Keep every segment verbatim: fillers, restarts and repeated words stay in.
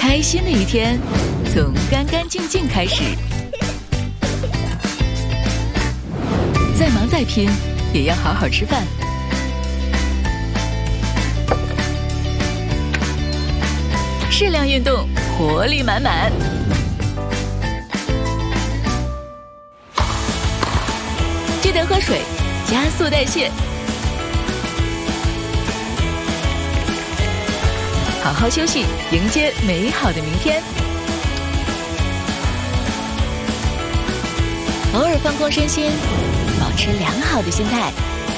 开心的一天从干干净净开始，再忙再拼也要好好吃饭。适量运动，活力满满。记得喝水，加速代谢。好好休息，迎接美好的明天。偶尔放空身心，保持良好的心态。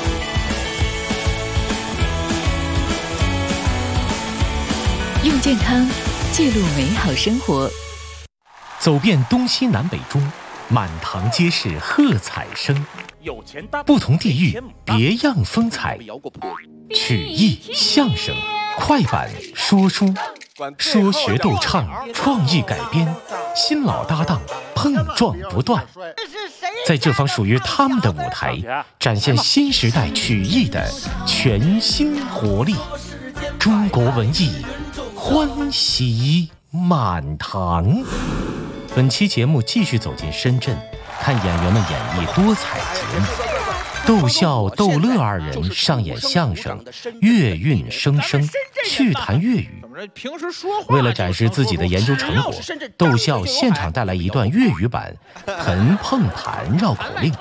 用健康记录美好生活。 走遍东西南北中，满堂皆是喝彩声。不同地域，别样风采。曲艺、相声、快板、说书，说学逗唱，创意改编，新老搭档碰撞不断。在这方属于他们的舞台，展现新时代曲艺的全新活力。中国文艺欢喜满堂。本期节目继续走进深圳，看演员们演绎多彩节目。逗笑逗乐二人上演相声，粤韵生生，趣谈粤语。为了展示自己的研究成果，逗笑现场带来一段粤语版盆碰盘绕口令，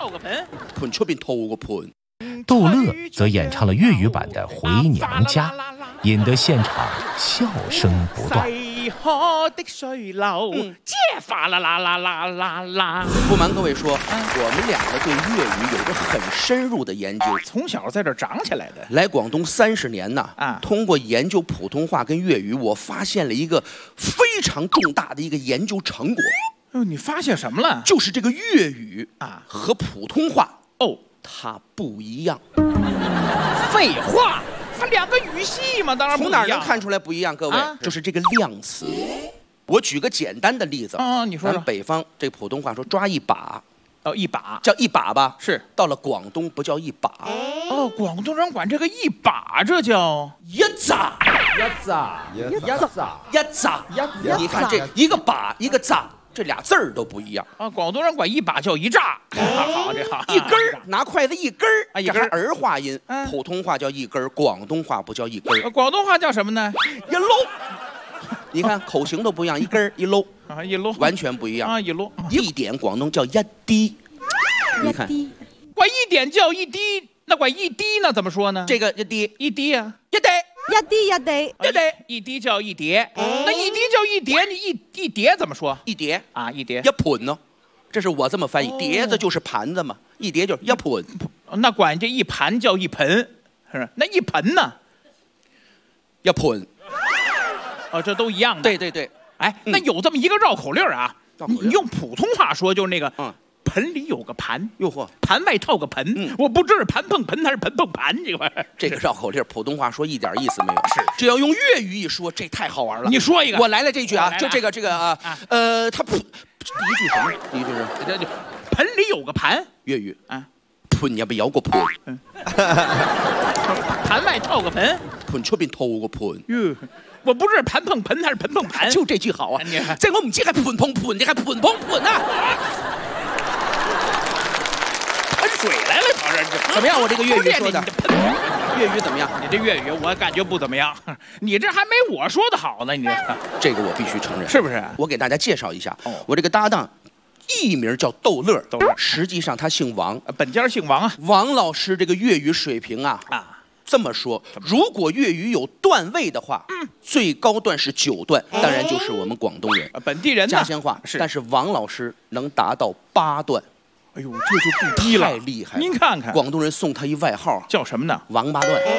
逗乐则演唱了粤语版的回娘家，引得现场笑声不断。 的水流，接法啦啦啦啦啦啦。 不瞒各位说，我们两个对粤语有着很深入的研究， 从小在这长起来的。 来广东三十年呐，啊，通过研究普通话跟粤语，我发现了一个非常重大的一个研究成果。 哦，你发现什么了？ 就是这个粤语啊和普通话哦，它不一样。 废话。它两个语系嘛，当然不一样。 从哪儿能看出来不一样？各位，啊、就是这个量词。我举个简单的例子啊，你说说。 咱北方这普通话说抓一把， 哦，一把叫一把吧？ 是。 到了广东不叫一把， 哦，广东人管这个一把，这叫一扎， 一扎， 一扎，一扎，一。你看这一个把，一个扎。这俩字儿都不一样啊！广东人管一把叫一炸，好这好， 一根儿拿筷子一根儿啊，一根儿化音，普通话叫一根儿，广东话不叫一根儿， 广东话叫什么呢？ 一搂。你看口型都不一样，一根儿一搂啊，一搂完全不一样啊，一搂一点广东叫一滴，你看管一点叫一滴，那管一滴呢怎么说呢？ 这个一滴一滴啊， 一滴。 一滴一滴一滴一滴叫一碟，那一滴叫一碟，你一一碟怎么说？ 一碟啊，一碟一盆呢？这是我这么翻译，碟子就是盘子嘛，一碟就是一盆。 那管这一盘叫一盆，是不是？那一盆呢？ 一盆。 哦，这都一样的。 对对对， 哎，那有这么一个绕口令啊，你用普通话说就是那个， 嗯。 盆里有个盘， 哟呵， 盘外套个盆，嗯，我不知是盘碰盆还是盆碰盘这个玩意儿。 这个绕口令普通话说一点意思没有，是这要用粤语一说，这太好玩了。 你说一个， 我来了这句啊，就这个这个啊，呃，他不，第一句什么？第一句是这这盆里有个盘， 粤语啊， 盆入边有個盆， 盤外套個盆， 盆出邊套個盆。 哟，我不知是盤碰盆還是盆碰盤， 就這句好啊！即係我唔知係盆碰盆定係盆碰盆啊！ 噴水來了，好像是。 怎麼樣？我這個粵語說的，粵語怎麼樣？ 你這粵語我感覺不怎麼樣，你這還沒我說的好呢，你這。 這個我必須承認， 是不是？ 我給大家介紹一下，我這個搭檔。藝名叫逗樂，實際上他姓王， 本家姓王啊。 王老師這個粵語水平啊，啊，這麼說，如果粵語有段位的話，嗯，最高段是九段，當然就是我們廣東人， 本地人家鄉話。但是王老師能達到八段， 哎呦，這就不低了， 太厲害了。 您看看， 廣東人送他一外號， 叫什麼呢？ 王八段。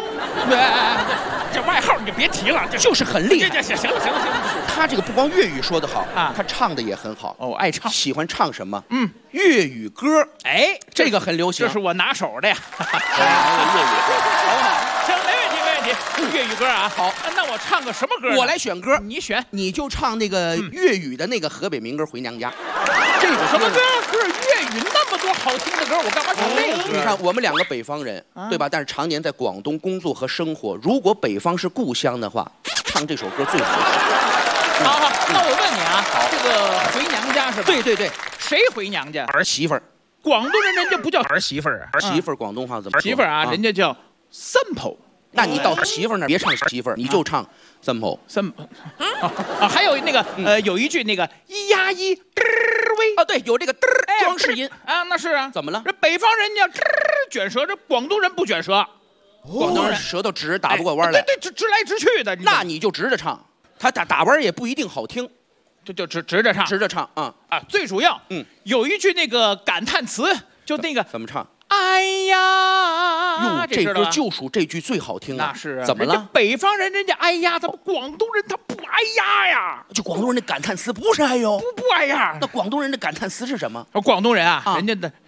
這外號你就別提了， 就是很厲害。 行了行了行了。 他這個不光粵語說得好啊，他唱的也很好哦，愛唱， 喜歡唱什麼？ 嗯， 粵語歌， 哎， 這個很流行， 這是我拿手的呀。 粵語歌， 好不好？行，沒問題沒問題。粵語歌啊， 好， 那我唱個什麼歌？ 我來選歌， 你選， 你就唱那個粵語的那個河北民歌《回娘家》。 這有什麼歌？歌粵語那麼多好聽的歌，我幹嘛唱那個歌？ 你看我們兩個北方人，對吧？但是常年在廣東工作和生活，如果北方是故鄉的話。唱唱这首歌最合适。 好好，那我问你啊，好，这个回娘家是吧？ 对对对， 谁回娘家？ 儿媳妇儿。 广东人人家不叫儿媳妇儿啊， 儿媳妇儿广东话怎么说？ 儿媳妇儿啊，人家叫新抱。 那你到媳妇儿那儿别唱媳妇儿，你就唱新抱。 新啊，还有那个呃，有一句那个咿呀咿嘚喂啊，对，有这个嘚装饰音啊，那是啊。 怎么了？ 这北方人家嘚卷舌，这广东人不卷舌。 广东人舌头直，打不过弯来。 对对，直直来直去的。 那你就直着唱，他打打弯也不一定好听。 就就直直着唱， 直着唱啊啊！最主要， 嗯， 有一句那个感叹词，就那个怎么唱？ 哎呀， 哟，这歌就属这句最好听那是啊， 怎么了？ 北方人人家哎呀，咱们广东人他不哎呀呀， 就广东人的感叹词不是哎呦， 不不哎呀。 那广东人的感叹词是什么？ 广东人啊，人家的，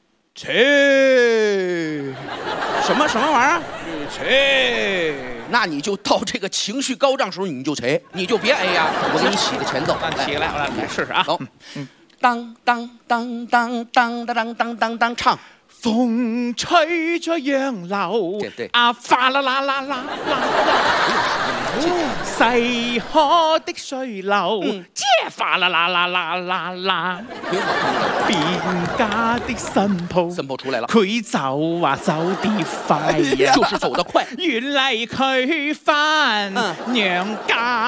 切， 什么什么玩意儿？ 切。 那你就到这个情绪高涨时候，你就切，你就别哎呀，我给你起个前奏。 起来，我来来试试啊。 好，当当当当当当当当当，唱。 風吹咗楊柳，啊嘩啦啦啦啦啦啦，細河的水流，即係嘩啦啦啦啦啦啦。邊家的新抱， 新抱出來了， 佢走啊走啲快呀， 就是走得快。 原來佢返娘家。